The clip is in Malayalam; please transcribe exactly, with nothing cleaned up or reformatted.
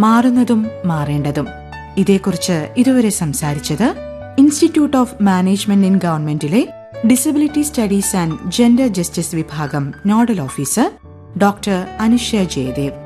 മാറുന്നതും മാറേണ്ടതും. ഇതേക്കുറിച്ച് ഇതുവരെ സംസാരിച്ചത് institute of management in ഗവൺമെന്റിലെ disability studies and gender justice വിഭാഗം nodal officer doctor Anushya Jayadev.